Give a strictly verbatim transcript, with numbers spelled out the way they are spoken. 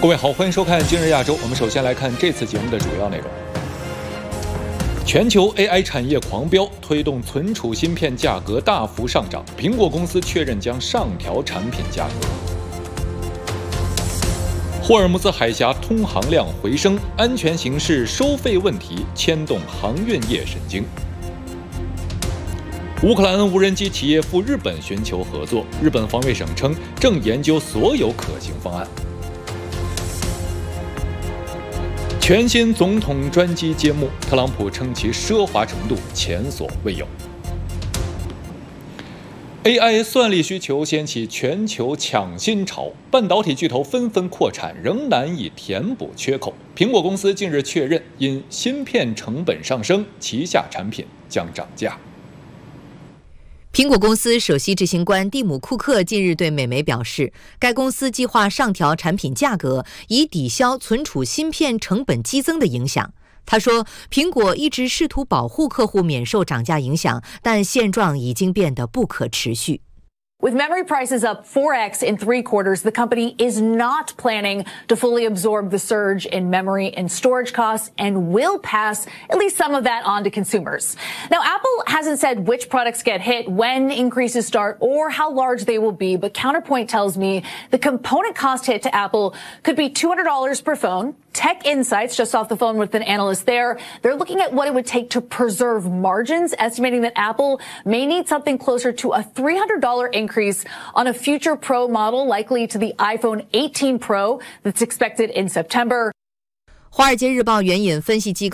各位好，欢迎收看今日亚洲。我们首先来看这次节目的主要内容。全球 A I 产业狂飙，推动存储芯片价格大幅上涨。苹果公司确认将上调产品价格。霍尔木兹海峡通航量回升，安全形势、收费问题牵动航运业神经。乌克兰无人机企业赴日本寻求合作，日本防卫省称正研究所有可行方案。全新总统专机揭幕，特朗普称其奢华程度前所未有。A I 算力需求掀起全球抢芯潮，半导体巨头纷纷扩产，仍难以填补缺口。苹果公司近日确认，因芯片成本上升，旗下产品将涨价。 苹果公司首席执行官蒂姆·库克近日对美媒表示，该公司计划上调产品价格，以抵消存储芯片成本激增的影响。他说，苹果一直试图保护客户免受涨价影响，但现状已经变得不可持续。 With memory prices up four x in three quarters, the company is not planning to fully absorb the surge in memory and storage costs and will pass at least some of that on to consumers. Now, Apple hasn't said which products get hit, when increases start, or how large they will be, but Counterpoint tells me the component cost hit to Apple could be two hundred dollars per phone. Tech Insights, just off the phone with an analyst there, they're looking at what it would take to preserve margins, estimating that Apple may need something closer to a three hundred dollars increase on a future Pro model, likely to the iPhone eighteen Pro that's expected in September. 华尔街日报援引分析机构